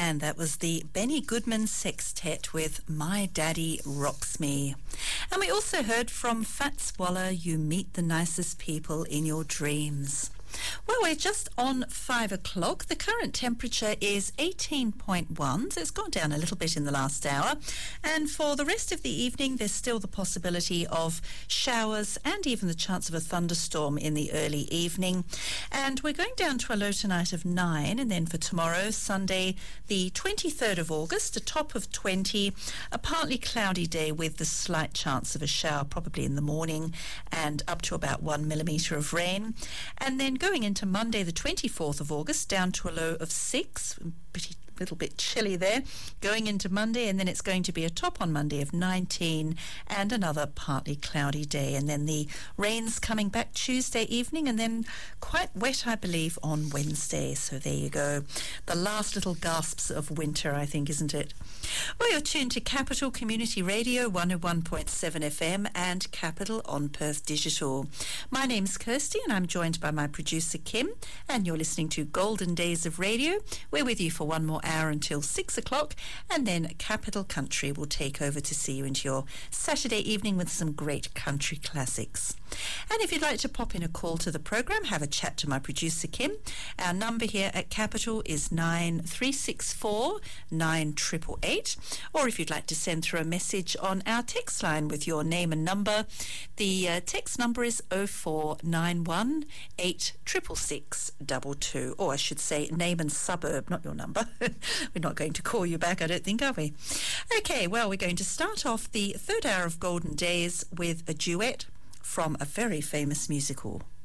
And that was the Benny Goodman Sextet with My Daddy Rocks Me. And we also heard from Fats Waller, You Meet the Nicest People in Your Dreams. Well, we're just on 5 o'clock. The current temperature is 18.1, so it's gone down a little bit in the last hour. And for the rest of the evening, there's still the possibility of showers and even the chance of a thunderstorm in the early evening. And we're going down to a low tonight of 9, and then for tomorrow, Sunday, the 23rd of August, a top of 20, a partly cloudy day with the slight chance of a shower probably in the morning and up to about 1 millimetre of rain. And then going into Monday, the 24th of August, down to a low of 6, little bit chilly there, going into Monday, and then it's going to be a top on Monday of 19 and another partly cloudy day, and then the rain's coming back Tuesday evening, and then quite wet, I believe, on Wednesday. So there you go, the last little gasps of winter, I think, isn't it? Well, you're tuned to Capital Community Radio 101.7 FM and Capital on Perth Digital. My name's Kirsty and I'm joined by my producer Kim, and you're listening to Golden Days of Radio. We're with you for one more hour until 6 o'clock, and then Capital Country will take over to see you into your Saturday evening with some great country classics. And if you'd like to pop in a call to the programme, have a chat to my producer Kim, our number here at Capital is 9364 9888, or if you'd like to send through a message on our text line with your name and number, the text number is 0491 866 22, or I should say name and suburb, not your number. We're not going to call you back, I don't think, are we? Okay, well, we're going to start off the third hour of Golden Days with a duet from a very famous musical.